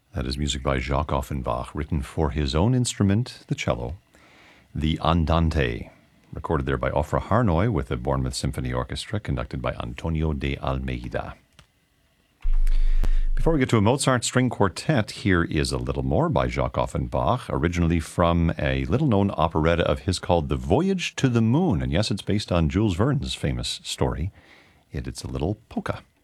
That is music by Jacques Offenbach, written for his own instrument, the cello, the Andante, recorded there by Ofra Harnoy with the Bournemouth Symphony Orchestra, conducted by Antonio de Almeida. Before we get to a Mozart string quartet, here is a little more by Jacques Offenbach, originally from a little-known operetta of his called The Voyage to the Moon. And yes, it's based on Jules Verne's famous story. It's a little polka.